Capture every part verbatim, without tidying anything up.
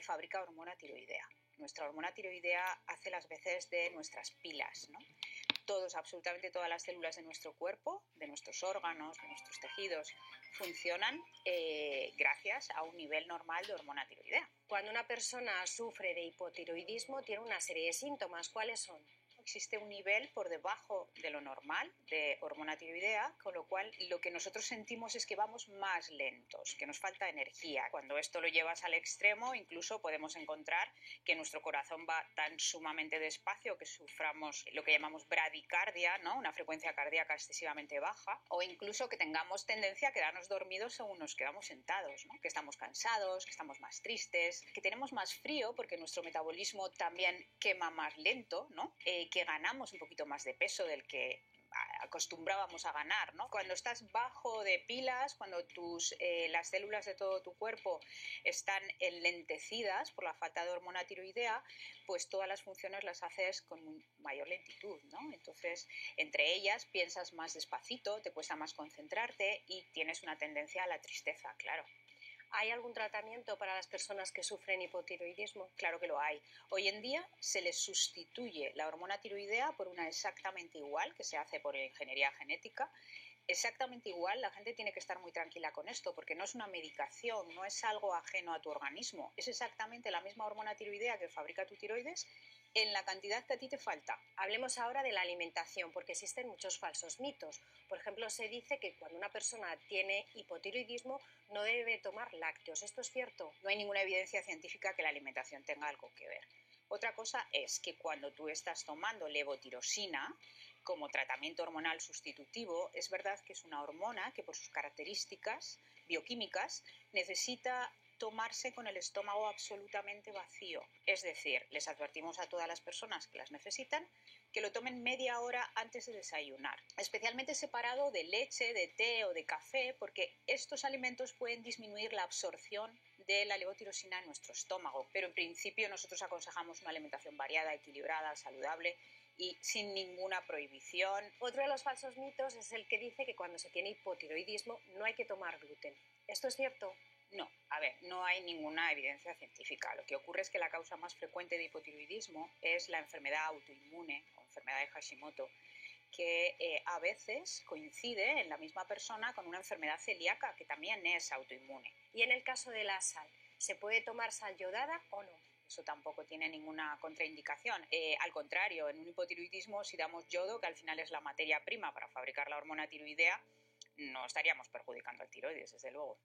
fabrica hormona tiroidea. Nuestra hormona tiroidea hace las veces de nuestras pilas, ¿no? Todos, absolutamente todas las células de nuestro cuerpo, de nuestros órganos, de nuestros tejidos, funcionan eh, gracias a un nivel normal de hormona tiroidea. Cuando una persona sufre de hipotiroidismo, tiene una serie de síntomas. ¿Cuáles son? Existe un nivel por debajo de lo normal de hormona tiroidea, con lo cual lo que nosotros sentimos es que vamos más lentos, que nos falta energía. Cuando esto lo llevas al extremo, incluso podemos encontrar que nuestro corazón va tan sumamente despacio que suframos lo que llamamos bradicardia, ¿no? Una frecuencia cardíaca excesivamente baja, o incluso que tengamos tendencia a quedarnos dormidos según nos quedamos sentados, ¿no? Que estamos cansados, que estamos más tristes, que tenemos más frío porque nuestro metabolismo también quema más lento, ¿no? Eh, que ganamos un poquito más de peso del que acostumbrábamos a ganar, ¿no? Cuando estás bajo de pilas, cuando tus, eh, las células de todo tu cuerpo están enlentecidas por la falta de hormona tiroidea, pues todas las funciones las haces con mayor lentitud, ¿no? Entonces, entre ellas piensas más despacito, te cuesta más concentrarte y tienes una tendencia a la tristeza, claro. ¿Hay algún tratamiento para las personas que sufren hipotiroidismo? Claro que lo hay. Hoy en día se les sustituye la hormona tiroidea por una exactamente igual, que se hace por ingeniería genética. Exactamente igual, la gente tiene que estar muy tranquila con esto, porque no es una medicación, no es algo ajeno a tu organismo. Es exactamente la misma hormona tiroidea que fabrica tu tiroides en la cantidad que a ti te falta. Hablemos ahora de la alimentación, porque existen muchos falsos mitos. Por ejemplo, se dice que cuando una persona tiene hipotiroidismo no debe tomar lácteos. ¿Esto es cierto? No hay ninguna evidencia científica que la alimentación tenga algo que ver. Otra cosa es que cuando tú estás tomando levotirosina como tratamiento hormonal sustitutivo, es verdad que es una hormona que por sus características bioquímicas necesita tomarse con el estómago absolutamente vacío. Es decir, les advertimos a todas las personas que las necesitan que lo tomen media hora antes de desayunar, especialmente separado de leche, de té o de café, porque estos alimentos pueden disminuir la absorción de la levotirosina en nuestro estómago. Pero en principio nosotros aconsejamos una alimentación variada, equilibrada, saludable y sin ninguna prohibición. Otro de los falsos mitos es el que dice que cuando se tiene hipotiroidismo no hay que tomar gluten. ¿Esto es cierto? No, a ver, no hay ninguna evidencia científica. Lo que ocurre es que la causa más frecuente de hipotiroidismo es la enfermedad autoinmune o enfermedad de Hashimoto, que eh, a veces coincide en la misma persona con una enfermedad celíaca que también es autoinmune. Y en el caso de la sal, ¿se puede tomar sal yodada o no? Eso tampoco tiene ninguna contraindicación. Eh, al contrario, en un hipotiroidismo, si damos yodo, que al final es la materia prima para fabricar la hormona tiroidea, no estaríamos perjudicando al tiroides, desde luego.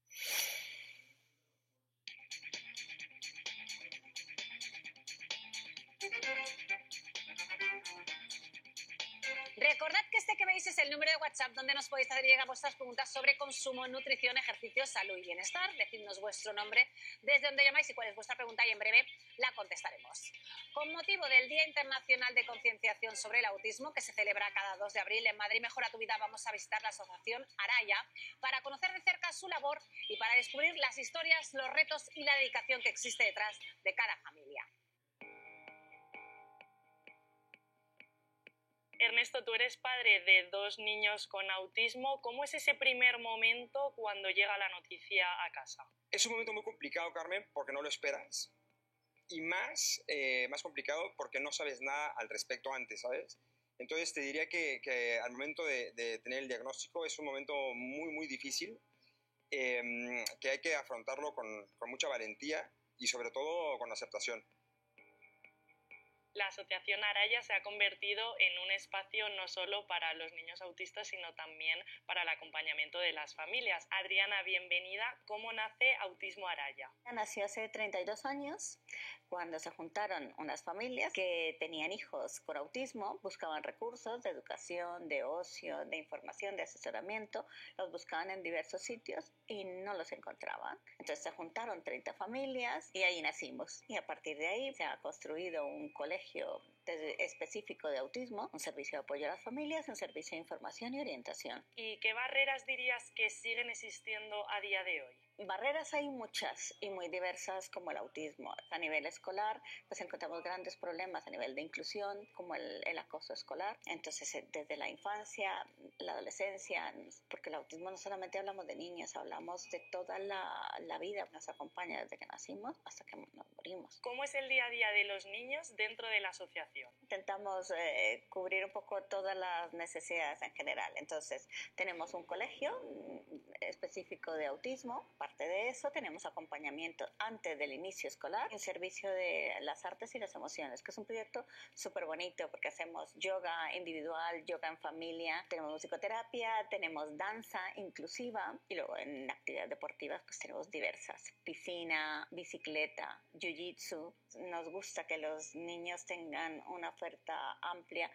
Recordad que este que veis es el número de WhatsApp donde nos podéis hacer llegar vuestras preguntas sobre consumo, nutrición, ejercicio, salud y bienestar. Decidnos vuestro nombre, desde donde llamáis y cuál es vuestra pregunta y en breve la contestaremos. Con motivo del Día Internacional de Concienciación sobre el Autismo, que se celebra cada dos de abril en Madrid Mejora tu Vida, vamos a visitar la asociación Araya para conocer de cerca su labor y para descubrir las historias, los retos y la dedicación que existe detrás de cada familia. Ernesto, tú eres padre de dos niños con autismo. ¿Cómo es ese primer momento cuando llega la noticia a casa? Es un momento muy complicado, Carmen, porque no lo esperas. Y más, eh, más complicado porque no sabes nada al respecto antes, ¿sabes? Entonces te diría que, que al momento de, de tener el diagnóstico es un momento muy, muy difícil, eh, que hay que afrontarlo con, con mucha valentía y sobre todo con aceptación. La asociación Araya se ha convertido en un espacio no solo para los niños autistas, sino también para el acompañamiento de las familias. Adriana, bienvenida. ¿Cómo nace Autismo Araya? Nació hace treinta y dos años, cuando se juntaron unas familias que tenían hijos con autismo, buscaban recursos de educación, de ocio, de información, de asesoramiento, los buscaban en diversos sitios y no los encontraban. Entonces se juntaron treinta familias y ahí nacimos. Y a partir de ahí se ha construido un colegio específico de autismo, un servicio de apoyo a las familias, un servicio de información y orientación. ¿Y qué barreras dirías que siguen existiendo a día de hoy? Barreras hay muchas y muy diversas, como el autismo. A nivel escolar, pues encontramos grandes problemas a nivel de inclusión, como el, el acoso escolar. Entonces, desde la infancia la adolescencia, porque el autismo no solamente hablamos de niños, hablamos de toda la, la vida, nos acompaña desde que nacimos hasta que nos morimos. ¿Cómo es el día a día de los niños dentro de la asociación? Intentamos eh, cubrir un poco todas las necesidades en general. Entonces, tenemos un colegio específico de autismo. Aparte de eso, tenemos acompañamiento antes del inicio escolar, un servicio de las artes y las emociones, que es un proyecto súper bonito porque hacemos yoga individual, yoga en familia, tenemos musicoterapia, tenemos danza inclusiva y luego en actividades deportivas pues tenemos diversas, piscina, bicicleta, jiu-jitsu. Nos gusta que los niños tengan una oferta amplia.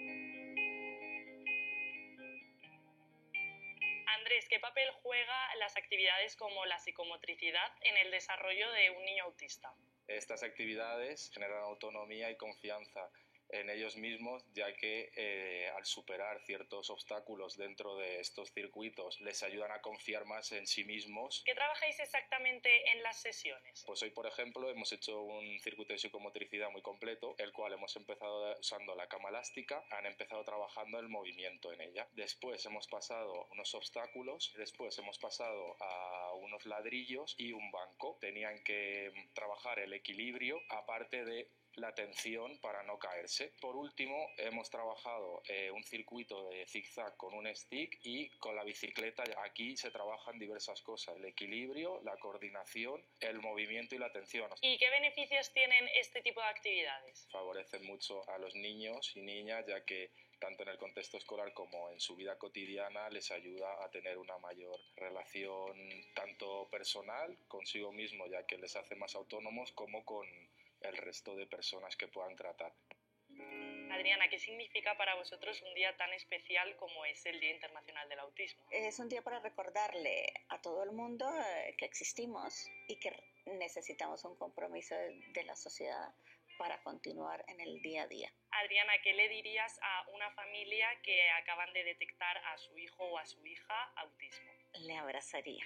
Andrés, ¿qué papel juega las actividades como la psicomotricidad en el desarrollo de un niño autista? Estas actividades generan autonomía y confianza en ellos mismos, ya que eh, al superar ciertos obstáculos dentro de estos circuitos les ayudan a confiar más en sí mismos. ¿Qué trabajáis exactamente en las sesiones? Pues hoy, por ejemplo, hemos hecho un circuito de psicomotricidad muy completo, el cual hemos empezado usando la cama elástica, han empezado trabajando el movimiento en ella. Después hemos pasado unos obstáculos, después hemos pasado a unos ladrillos y un banco. Tenían que trabajar el equilibrio, aparte de la atención para no caerse. Por último, hemos trabajado eh, un circuito de zigzag con un stick y con la bicicleta. Aquí se trabajan diversas cosas: el equilibrio, la coordinación, el movimiento y la atención. ¿Y qué beneficios tienen este tipo de actividades? Favorecen mucho a los niños y niñas, ya que tanto en el contexto escolar como en su vida cotidiana les ayuda a tener una mayor relación tanto personal consigo mismo, ya que les hace más autónomos, como con el resto de personas que puedan tratar. Adriana, ¿qué significa para vosotros un día tan especial como es el Día Internacional del Autismo? Es un día para recordarle a todo el mundo eh, que existimos y que necesitamos un compromiso de, de la sociedad para continuar en el día a día. Adriana, ¿qué le dirías a una familia que acaban de detectar a su hijo o a su hija autismo? Le abrazaría,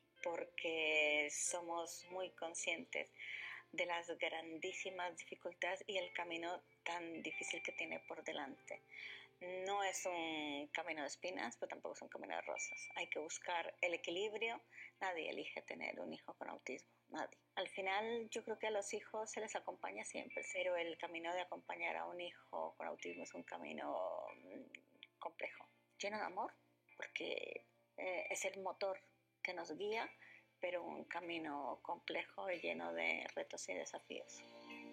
porque somos muy conscientes de las grandísimas dificultades y el camino tan difícil que tiene por delante. No es un camino de espinas, pero tampoco es un camino de rosas. Hay que buscar el equilibrio. Nadie elige tener un hijo con autismo, nadie. Al final yo creo que a los hijos se les acompaña siempre, pero el camino de acompañar a un hijo con autismo es un camino complejo, lleno de amor, porque eh, es el motor que nos guía, pero un camino complejo y lleno de retos y desafíos.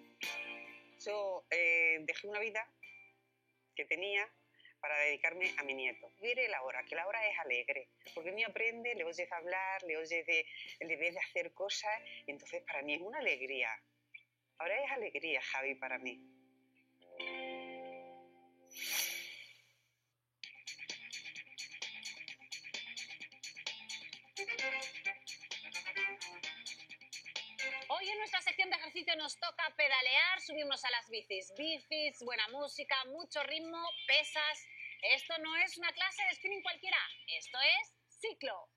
Yo eh, dejé una vida que tenía para dedicarme a mi nieto. Mire la hora, que la hora es alegre, porque el niño aprende, le oyes hablar, le oyes de, le ves de hacer cosas, y entonces para mí es una alegría. Ahora es alegría, Javi, para mí. Hoy en nuestra sección de ejercicio nos toca pedalear, subirnos a las bicis. Bicis, buena música, mucho ritmo, pesas. Esto no es una clase de spinning cualquiera, esto es ciclo.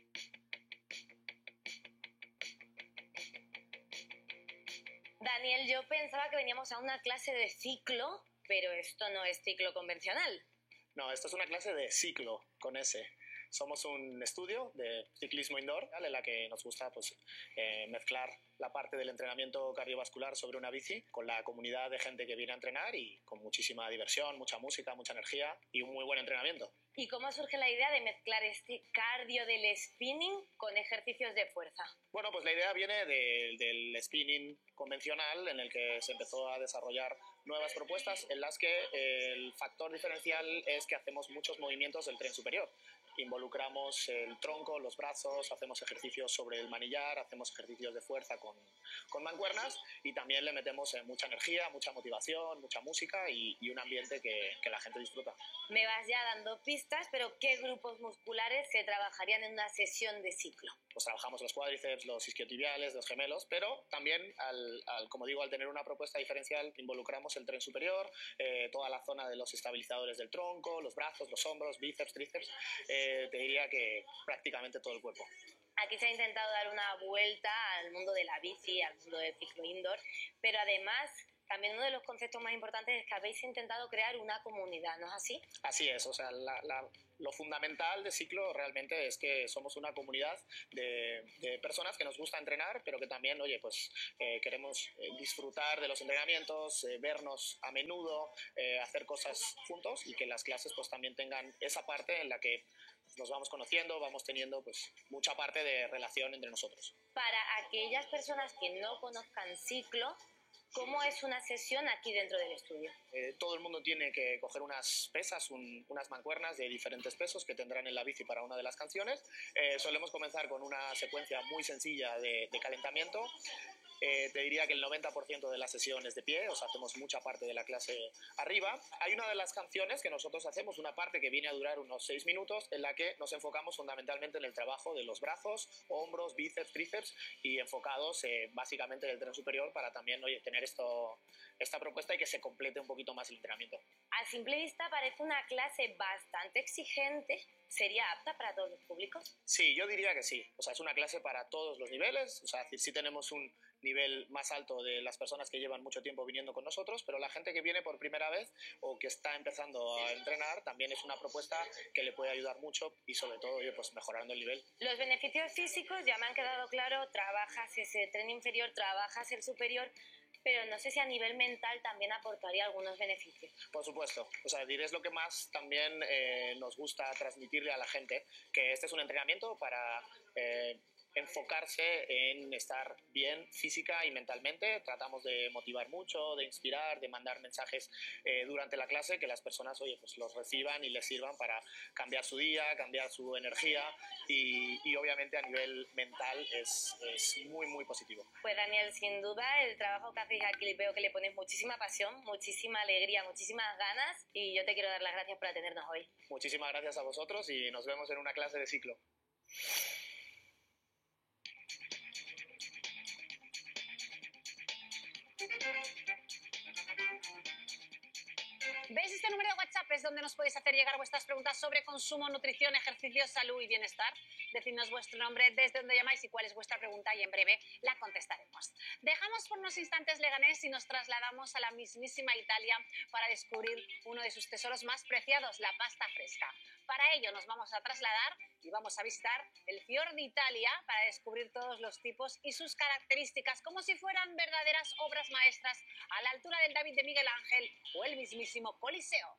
Daniel, yo pensaba que veníamos a una clase de ciclo, pero esto no es ciclo convencional. No, esto es una clase de ciclo, con S. Somos un estudio de ciclismo indoor, ¿vale?, en la que nos gusta pues, eh, mezclar la parte del entrenamiento cardiovascular sobre una bici con la comunidad de gente que viene a entrenar y con muchísima diversión, mucha música, mucha energía y un muy buen entrenamiento. ¿Y cómo surge la idea de mezclar este cardio del spinning con ejercicios de fuerza? Bueno, pues la idea viene de, del spinning convencional, en el que se empezó a desarrollar nuevas propuestas en las que el factor diferencial es que hacemos muchos movimientos del tren superior. Involucramos el tronco, los brazos, hacemos ejercicios sobre el manillar, hacemos ejercicios de fuerza con, con mancuernas y también le metemos eh, mucha energía, mucha motivación, mucha música y, y un ambiente que, que la gente disfruta. Me vas ya dando pistas, pero ¿qué grupos musculares se trabajarían en una sesión de ciclo? Pues trabajamos los cuádriceps, los isquiotibiales, los gemelos, pero también, al, al, como digo, al tener una propuesta diferencial, involucramos el tren superior, eh, toda la zona de los estabilizadores del tronco, los brazos, los hombros, bíceps, tríceps, eh, te diría que prácticamente todo el cuerpo. Aquí se ha intentado dar una vuelta al mundo de la bici, al mundo del ciclo indoor, pero además también uno de los conceptos más importantes es que habéis intentado crear una comunidad, ¿no es así? Así es, o sea, la, la, lo fundamental de Ciclo realmente es que somos una comunidad de, de personas que nos gusta entrenar, pero que también, oye, pues eh, queremos eh, disfrutar de los entrenamientos, eh, vernos a menudo, eh, hacer cosas juntos y que las clases pues también tengan esa parte en la que nos vamos conociendo, vamos teniendo pues mucha parte de relación entre nosotros. Para aquellas personas que no conozcan Ciclo, ¿cómo es una sesión aquí dentro del estudio? Eh, todo el mundo tiene que coger unas pesas, un, unas mancuernas de diferentes pesos que tendrán en la bici para una de las canciones. Eh, solemos comenzar con una secuencia muy sencilla de, de calentamiento. Eh, te diría que el noventa por ciento de la sesión es de pie, o sea, hacemos mucha parte de la clase arriba. Hay una de las canciones que nosotros hacemos, una parte que viene a durar unos seis minutos, en la que nos enfocamos fundamentalmente en el trabajo de los brazos, hombros, bíceps, tríceps y enfocados eh, básicamente en el tren superior para también, oye, tener esto, esta propuesta y que se complete un poquito más el entrenamiento. A simple vista parece una clase bastante exigente. ¿Sería apta para todos los públicos? Sí, yo diría que sí. O sea, es una clase para todos los niveles. O sea, es decir, sí tenemos un nivel más alto de las personas que llevan mucho tiempo viniendo con nosotros, pero la gente que viene por primera vez o que está empezando a entrenar también es una propuesta que le puede ayudar mucho y sobre todo, oye, pues mejorando el nivel. Los beneficios físicos ya me han quedado claro. Trabajas ese tren inferior, trabajas el superior, pero no sé si a nivel mental también aportaría algunos beneficios. Por supuesto, o sea, diré es lo que más también eh, nos gusta transmitirle a la gente, que este es un entrenamiento para eh, enfocarse en estar bien física y mentalmente. Tratamos de motivar mucho, de inspirar, de mandar mensajes eh, durante la clase que las personas, oye, pues los reciban y les sirvan para cambiar su día, cambiar su energía y, y obviamente a nivel mental es, es muy, muy positivo. Pues Daniel, sin duda el trabajo que hacéis aquí veo que le ponéis muchísima pasión, muchísima alegría, muchísimas ganas y yo te quiero dar las gracias por atendernos hoy. Muchísimas gracias a vosotros y nos vemos en una clase de Ciclo. ¿Veis este número de WhatsApp? Es donde nos podéis hacer llegar vuestras preguntas sobre consumo, nutrición, ejercicio, salud y bienestar. Decidnos vuestro nombre, desde donde llamáis y cuál es vuestra pregunta y en breve la contestaremos. Dejamos por unos instantes Leganés y nos trasladamos a la mismísima Italia para descubrir uno de sus tesoros más preciados, la pasta fresca. Para ello nos vamos a trasladar y vamos a visitar el Fior di Italia para descubrir todos los tipos y sus características como si fueran verdaderas obras maestras a la altura del David de Miguel Ángel o el mismísimo Coliseo.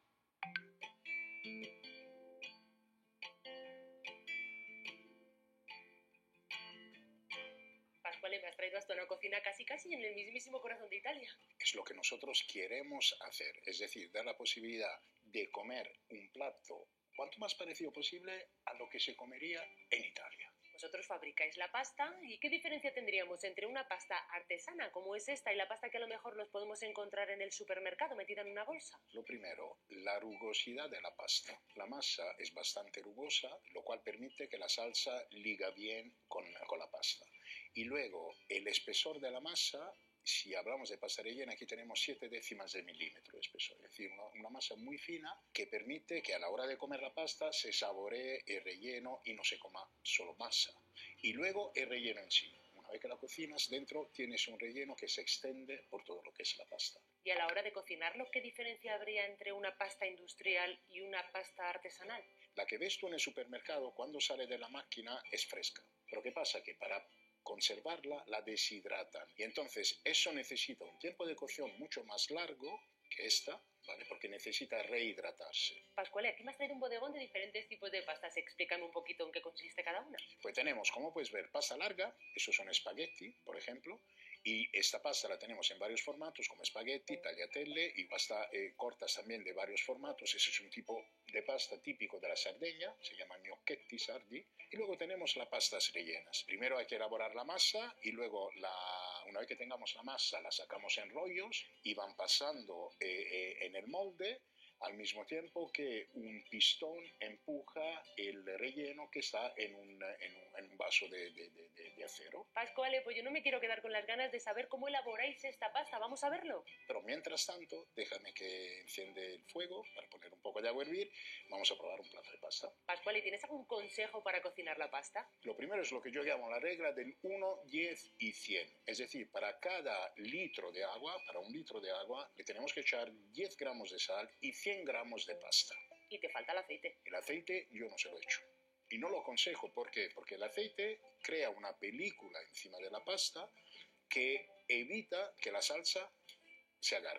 Pascual, me has traído hasta una cocina casi casi en el mismísimo corazón de Italia. Es lo que nosotros queremos hacer, es decir, dar la posibilidad de comer un plato cuanto más parecido posible a lo que se comería en Italia. Vosotros fabricáis la pasta, ¿y qué diferencia tendríamos entre una pasta artesana como es esta y la pasta que a lo mejor nos podemos encontrar en el supermercado metida en una bolsa? Lo primero, la rugosidad de la pasta. La masa es bastante rugosa, lo cual permite que la salsa liga bien con, con la pasta. Y luego, el espesor de la masa, si hablamos de pasta rellena, aquí tenemos siete décimas de milímetro de espesor, es decir, una, una masa muy fina que permite que a la hora de comer la pasta se saboree el relleno y no se coma solo masa. Y luego el relleno en sí. Una vez que la cocinas, dentro tienes un relleno que se extiende por todo lo que es la pasta. Y a la hora de cocinarlo, ¿qué diferencia habría entre una pasta industrial y una pasta artesanal? La que ves tú en el supermercado cuando sale de la máquina es fresca. Pero ¿qué pasa? Que para conservarla la deshidratan y entonces eso necesita un tiempo de cocción mucho más largo que esta, ¿vale? Porque necesita rehidratarse. Pascual, aquí me has traído un bodegón de diferentes tipos de pastas. Explícame un poquito en qué consiste cada una. Pues tenemos, como puedes ver, pasta larga, esos son espagueti, por ejemplo, y esta pasta la tenemos en varios formatos, como espagueti, tagliatelle y pasta eh, cortas también de varios formatos. Ese es un tipo de pasta típico de la Sardegna, se llama gnocchetti sardi. Y luego tenemos las pastas rellenas. Primero hay que elaborar la masa y luego, la, una vez que tengamos la masa, la sacamos en rollos y van pasando eh, eh, en el molde al mismo tiempo que un pistón empuja el relleno que está en un, en un en un vaso de, de, de, de, de acero. Pascuale, pues yo no me quiero quedar con las ganas de saber cómo elaboráis esta pasta. Vamos a verlo. Pero mientras tanto, déjame que enciende el fuego para poner un poco de agua a hervir. Vamos a probar un plato de pasta. Pascuale, ¿tienes algún consejo para cocinar la pasta? Lo primero es lo que yo llamo la regla del uno, diez y cien. Es decir, para cada litro de agua, para un litro de agua, le tenemos que echar diez gramos de sal y cien gramos de pasta. Y te falta el aceite. El aceite yo no se lo echo. Y no lo aconsejo. ¿Por qué? Porque el aceite crea una película encima de la pasta que evita que la salsa se agarre.